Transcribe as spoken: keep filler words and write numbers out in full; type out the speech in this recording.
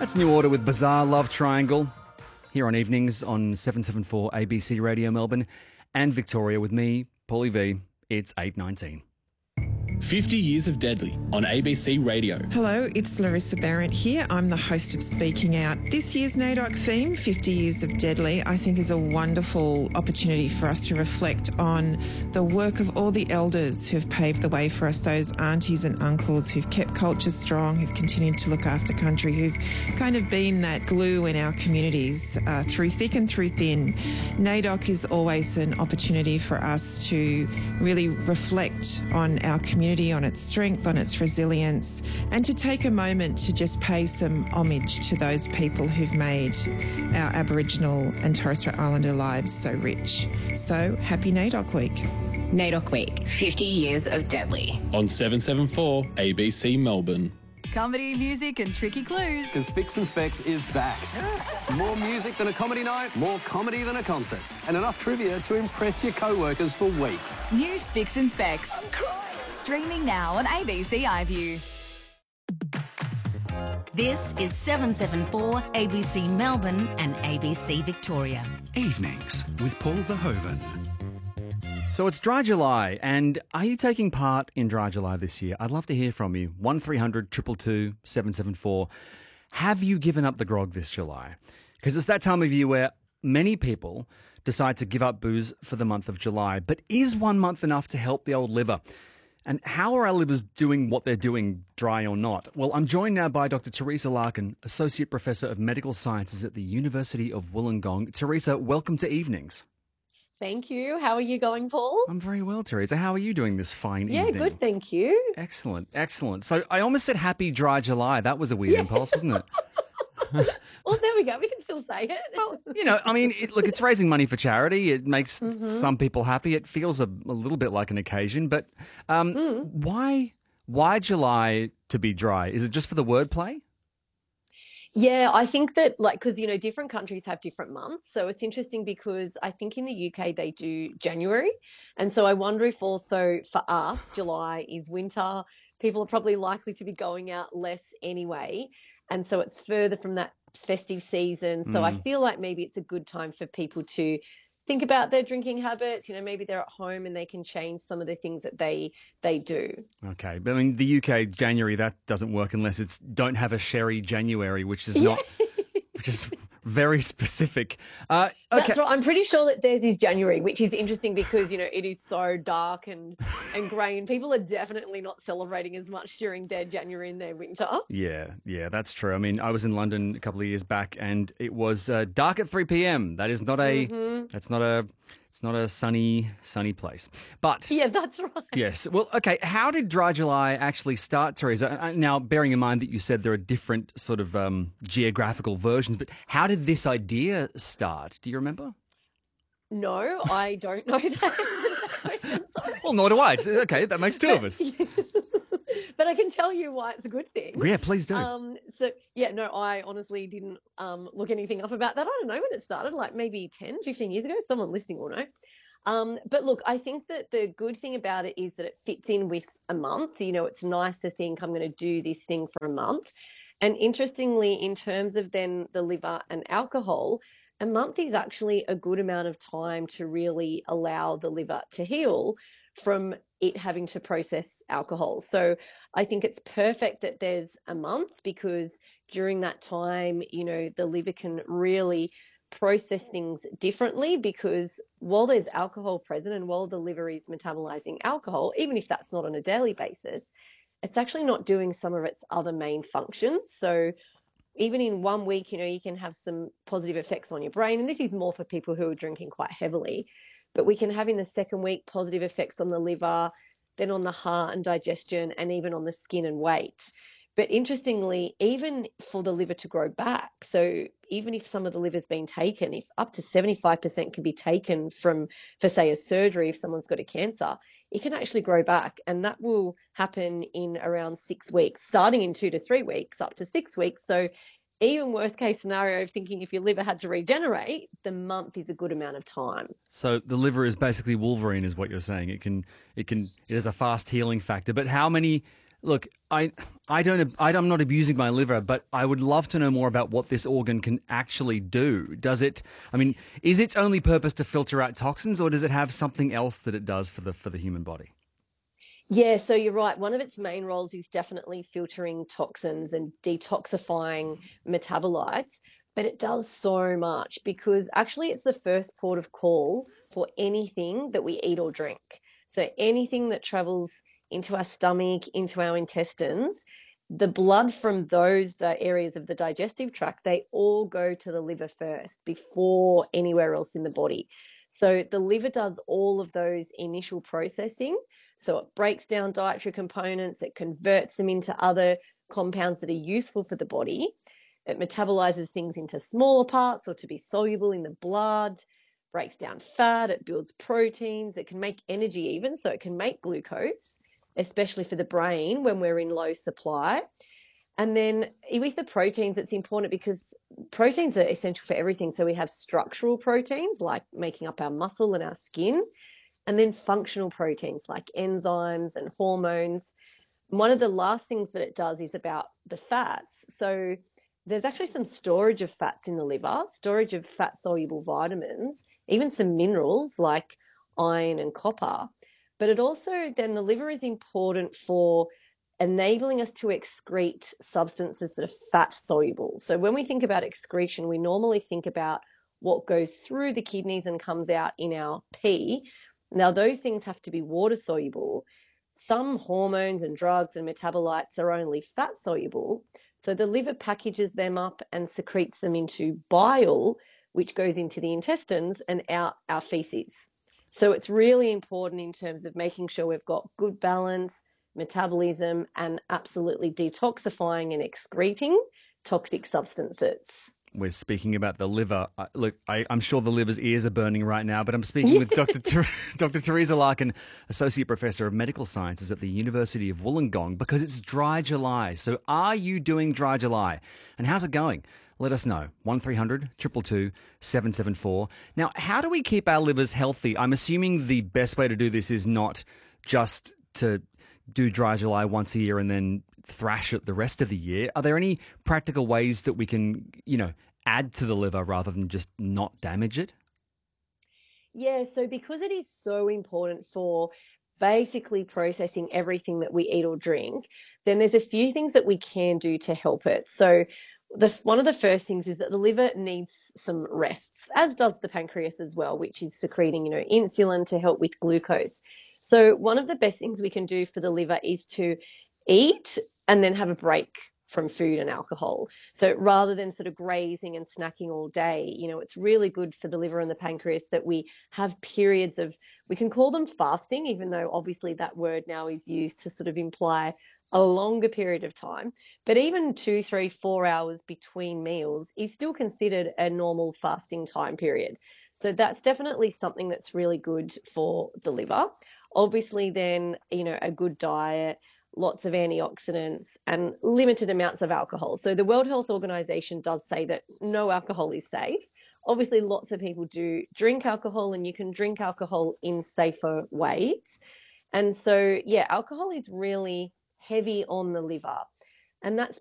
That's New Order with Bizarre Love Triangle here on evenings on seven seventy-four A B C Radio Melbourne and Victoria with me, Paulie V. It's eight nineteen. fifty Years of Deadly on A B C Radio. Hello, it's Larissa Barrett here. I'm the host of Speaking Out. This year's NAIDOC theme, fifty Years of Deadly, I think is a wonderful opportunity for us to reflect on the work of all the elders who've paved the way for us, those aunties and uncles who've kept culture strong, who've continued to look after country, who've kind of been that glue in our communities uh, through thick and through thin. NAIDOC is always an opportunity for us to really reflect on our community, on its strength, on its resilience, and to take a moment to just pay some homage to those people who've made our Aboriginal and Torres Strait Islander lives so rich. So, happy NAIDOC Week. NAIDOC Week, fifty Years of Deadly. On seven seventy-four A B C Melbourne. Comedy, music and tricky clues. Because Spicks and Specs is back. More music than a comedy night, more comedy than a concert, and enough trivia to impress your co-workers for weeks. New Spicks and Specs. Streaming now on A B C iView. This is seven seventy-four A B C Melbourne and A B C Victoria. Evenings with Paul Verhoeven. So it's Dry July, and are you taking part in Dry July this year? I'd love to hear from you. one three hundred two two two seven seven four. Have you given up the grog this July? Because it's that time of year where many people decide to give up booze for the month of July. But is one month enough to help the old liver? And how are our livers doing what they're doing, dry or not? Well, I'm joined now by Doctor Teresa Larkin, Associate Professor of Medical Sciences at the University of Wollongong. Teresa, welcome to Evenings. Thank you. How are you going, Paul? I'm very well, Teresa. How are you doing this fine yeah, evening? Yeah, good, thank you. Excellent, excellent. So I almost said happy dry July. That was a weird yeah. impulse, wasn't it? Well, there we go. We can still say it. Well, you know, I mean, it, look, it's raising money for charity. It makes mm-hmm. some people happy. It feels a, a little bit like an occasion. But um, mm. why, why July to be dry? Is it just for the wordplay? Yeah, I think that, like, because, you know, different countries have different months. So it's interesting because I think in the U K they do January. And so I wonder if also for us, July is winter. People are probably likely to be going out less anyway. And so it's further from that festive season. So mm. I feel like maybe it's a good time for people to think about their drinking habits. You know, maybe they're at home and they can change some of the things that they they do. Okay. But I mean, the U K, January, that doesn't work unless it's don't have a sherry January, which is not, which is very specific. Uh, okay. That's right. I'm pretty sure that theirs is January, which is interesting because, you know, it is so dark and, and grey and people are definitely not celebrating as much during their January and their winter. Yeah, yeah, that's true. I mean, I was in London a couple of years back and it was uh, dark at three p.m. That is not a, mm-hmm. that's not a, it's not a sunny, sunny place. But yeah, that's right. Yes. Well, okay. How did Dry July actually start, Teresa? Now, bearing in mind that you said there are different sort of um, geographical versions, but how did this idea start? Do you remember? No, I don't know that. Well, nor do I. Okay, that makes two of us. But I can tell you why it's a good thing. Yeah, please do. Um, so, yeah, no, I honestly didn't um, look anything up about that. I don't know when it started, like maybe ten, fifteen years ago. Someone listening will know. Um, but look, I think that the good thing about it is that it fits in with a month. You know, it's nice to think I'm going to do this thing for a month. And interestingly, in terms of then the liver and alcohol, a month is actually a good amount of time to really allow the liver to heal from it having to process alcohol. So I think it's perfect that there's a month because during that time, you know, the liver can really process things differently because while there's alcohol present and while the liver is metabolizing alcohol, even if that's not on a daily basis, it's actually not doing some of its other main functions. So even in one week, you know, you can have some positive effects on your brain. And this is more for people who are drinking quite heavily. But we can have in the second week positive effects on the liver, then on the heart and digestion, and even on the skin and weight. But interestingly, even for the liver to grow back, so even if some of the liver's been taken, if up to seventy-five percent can be taken from, for say, a surgery, if someone's got a cancer, it can actually grow back. And that will happen in around six weeks, starting in two to three weeks, up to six weeks. So even worst case scenario of thinking if your liver had to regenerate, the month is a good amount of time. So the liver is basically Wolverine is what you're saying. It can, it can, it has a fast healing factor. But how many Look, I, I don't, I, I'm not abusing my liver, but I would love to know more about what this organ can actually do. Does it? I mean, is its only purpose to filter out toxins, or does it have something else that it does for the for the human body? Yeah, so you're right. One of its main roles is definitely filtering toxins and detoxifying metabolites, but it does so much because actually it's the first port of call for anything that we eat or drink. So anything that travels into our stomach, into our intestines, the blood from those uh, areas of the digestive tract, they all go to the liver first before anywhere else in the body. So the liver does all of those initial processing. So it breaks down dietary components, it converts them into other compounds that are useful for the body. It metabolizes things into smaller parts or to be soluble in the blood, breaks down fat, it builds proteins, it can make energy even, so it can make glucose, especially for the brain when we're in low supply. And then with the proteins, it's important because proteins are essential for everything. So we have structural proteins like making up our muscle and our skin, and then functional proteins like enzymes and hormones. One of the last things that it does is about the fats. So there's actually some storage of fats in the liver, storage of fat-soluble vitamins, even some minerals like iron and copper. But it also, then the liver is important for enabling us to excrete substances that are fat-soluble. So when we think about excretion, we normally think about what goes through the kidneys and comes out in our pee. Now, those things have to be water-soluble. Some hormones and drugs and metabolites are only fat-soluble. So the liver packages them up and secretes them into bile, which goes into the intestines and out our feces. So it's really important in terms of making sure we've got good balance, metabolism, and absolutely detoxifying and excreting toxic substances. We're speaking about the liver. Uh, look, I, I'm sure the liver's ears are burning right now, but I'm speaking with Doctor Ter- Doctor Teresa Larkin, Associate Professor of Medical Sciences at the University of Wollongong, because it's Dry July. So are you doing Dry July? And how's it going? Let us know. one three hundred two two two seven seven four. Now, how do we keep our livers healthy? I'm assuming the best way to do this is not just to do Dry July once a year and then thrash it the rest of the year. Are there any practical ways that we can, you know, add to the liver rather than just not damage it? Yeah, so because it is so important for basically processing everything that we eat or drink, then there's a few things that we can do to help it. So the one of the first things is that the liver needs some rests, as does the pancreas as well, which is secreting, you know, insulin to help with glucose. So one of the best things we can do for the liver is to eat and then have a break from food and alcohol. So rather than sort of grazing and snacking all day, you know, it's really good for the liver and the pancreas that we have periods of, we can call them fasting, even though obviously that word now is used to sort of imply a longer period of time. But even two, three, four hours between meals is still considered a normal fasting time period. So that's definitely something that's really good for the liver. Obviously then, you know, a good diet, lots of antioxidants, and limited amounts of alcohol. So the World Health Organization does say that no alcohol is safe. Obviously, lots of people do drink alcohol, and you can drink alcohol in safer ways. And so, yeah, alcohol is really heavy on the liver. And that's